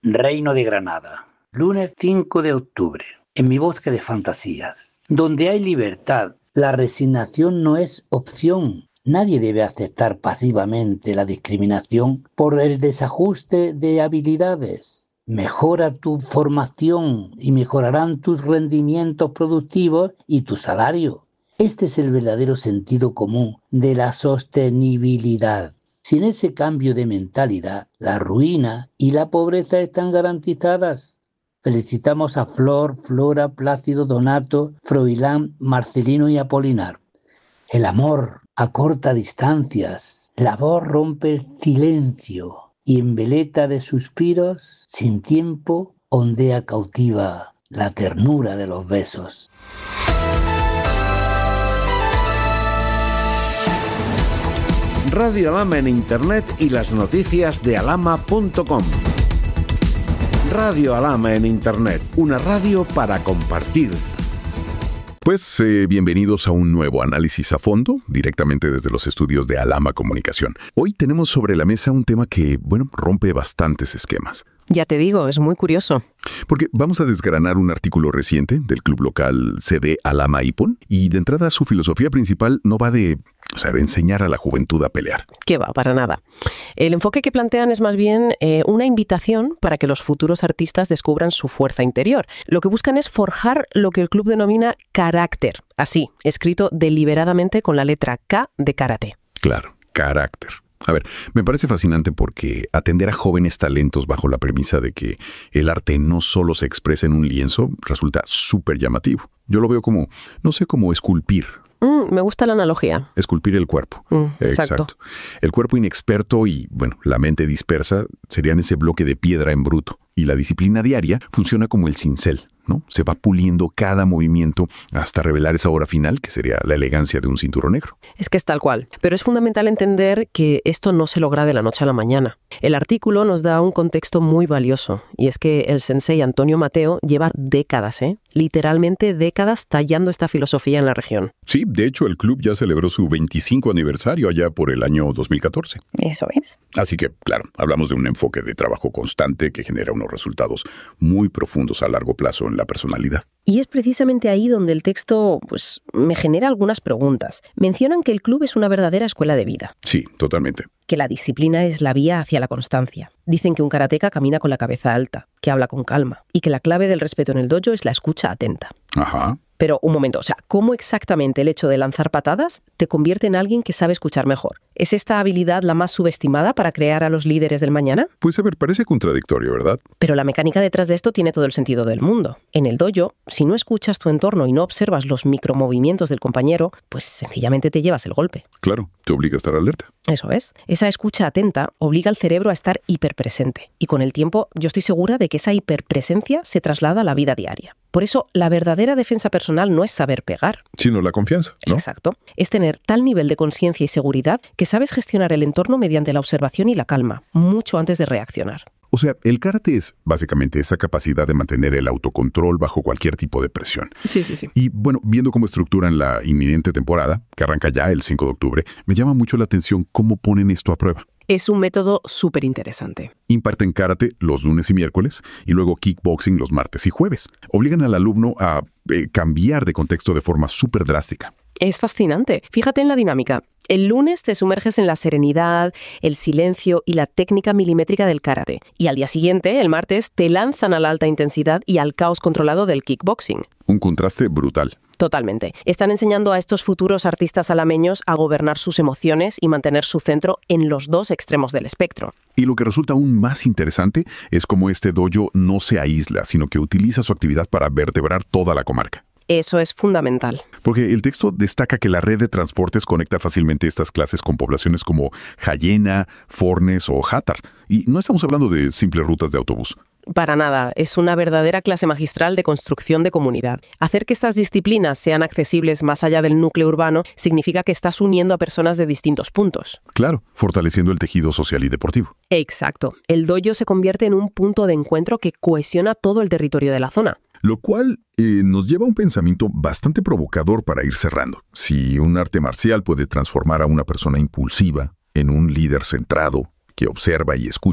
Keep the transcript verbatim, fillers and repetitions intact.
Reino de Granada, lunes cinco de octubre, en mi bosque de fantasías. Donde hay libertad, la resignación no es opción. Nadie debe aceptar pasivamente la discriminación por el desajuste de habilidades. Mejora tu formación y mejorarán tus rendimientos productivos y tu salario. Este es el verdadero sentido común de la sostenibilidad. Sin ese cambio de mentalidad, la ruina y la pobreza están garantizadas. Felicitamos a Flor, Flora, Plácido, Donato, Froilán, Marcelino y Apolinar. El amor acorta distancias, la voz rompe el silencio y en veleta de suspiros, sin tiempo, ondea cautiva la ternura de los besos. Radio Alhama en Internet y las noticias de alhama punto com. Radio Alhama en Internet, una radio para compartir. Pues eh, bienvenidos a un nuevo análisis a fondo, directamente desde los estudios de Alhama Comunicación. Hoy tenemos sobre la mesa un tema que, bueno, rompe bastantes esquemas. Ya te digo, es muy curioso. Porque vamos a desgranar un artículo reciente del club local C D Alhama Ipon, y de entrada su filosofía principal no va de, o sea, de enseñar a la juventud a pelear. ¿Qué va? Para nada. El enfoque que plantean es más bien eh, una invitación para que los futuros artistas descubran su fuerza interior. Lo que buscan es forjar lo que el club denomina carácter, así, escrito deliberadamente con la letra K de karate. Claro, carácter. A ver, me parece fascinante porque atender a jóvenes talentos bajo la premisa de que el arte no solo se expresa en un lienzo resulta súper llamativo. Yo lo veo como, no sé, como esculpir. Mm, me gusta la analogía. Esculpir el cuerpo. Mm, exacto. exacto. El cuerpo inexperto y, bueno, la mente dispersa serían ese bloque de piedra en bruto. Y la disciplina diaria funciona como el cincel, ¿no? Se va puliendo cada movimiento hasta revelar esa hora final, que sería la elegancia de un cinturón negro. Es que es tal cual. Pero es fundamental entender que esto no se logra de la noche a la mañana. El artículo nos da un contexto muy valioso, y es que el sensei Antonio Mateo lleva décadas, ¿eh? literalmente décadas tallando esta filosofía en la región. Sí, de hecho el club ya celebró su veinticinco aniversario allá por el año dos mil catorce. Eso es. Así que, claro, hablamos de un enfoque de trabajo constante que genera unos resultados muy profundos a largo plazo en la personalidad. Y es precisamente ahí donde el texto, pues, me genera algunas preguntas. Mencionan que el club es una verdadera escuela de vida. Sí, totalmente. Que la disciplina es la vía hacia la constancia. Dicen que un karateka camina con la cabeza alta, que habla con calma, y que la clave del respeto en el dojo es la escucha atenta. Ajá. Pero un momento, o sea, ¿cómo exactamente el hecho de lanzar patadas te convierte en alguien que sabe escuchar mejor? ¿Es esta habilidad la más subestimada para crear a los líderes del mañana? Pues a ver, parece contradictorio, ¿verdad? Pero la mecánica detrás de esto tiene todo el sentido del mundo. En el dojo, si no escuchas tu entorno y no observas los micromovimientos del compañero, pues sencillamente te llevas el golpe. Claro, te obliga a estar alerta. Eso es. Esa escucha atenta obliga al cerebro a estar hiperpresente. Y con el tiempo, yo estoy segura de que esa hiperpresencia se traslada a la vida diaria. Por eso, la verdadera defensa personal no es saber pegar. Sino la confianza, ¿no? Exacto. Es tener tal nivel de conciencia y seguridad que sabes gestionar el entorno mediante la observación y la calma, mucho antes de reaccionar. O sea, el karate es básicamente esa capacidad de mantener el autocontrol bajo cualquier tipo de presión. Sí, sí, sí. Y bueno, viendo cómo estructuran la inminente temporada, que arranca ya el cinco de octubre, me llama mucho la atención cómo ponen esto a prueba. Es un método súper interesante. Imparten karate los lunes y miércoles y luego kickboxing los martes y jueves. Obligan al alumno a eh, cambiar de contexto de forma súper drástica. Es fascinante. Fíjate en la dinámica. El lunes te sumerges en la serenidad, el silencio y la técnica milimétrica del karate. Y al día siguiente, el martes, te lanzan a la alta intensidad y al caos controlado del kickboxing. Un contraste brutal. Totalmente. Están enseñando a estos futuros artistas alameños a gobernar sus emociones y mantener su centro en los dos extremos del espectro. Y lo que resulta aún más interesante es cómo este dojo no se aísla, sino que utiliza su actividad para vertebrar toda la comarca. Eso es fundamental. Porque el texto destaca que la red de transportes conecta fácilmente estas clases con poblaciones como Jayena, Fornes o Játar. Y no estamos hablando de simples rutas de autobús. Para nada, es una verdadera clase magistral de construcción de comunidad. Hacer que estas disciplinas sean accesibles más allá del núcleo urbano significa que estás uniendo a personas de distintos puntos. Claro, fortaleciendo el tejido social y deportivo. Exacto. El dojo se convierte en un punto de encuentro que cohesiona todo el territorio de la zona. Lo cual eh, nos lleva a un pensamiento bastante provocador para ir cerrando. Si un arte marcial puede transformar a una persona impulsiva en un líder centrado que observa y escucha,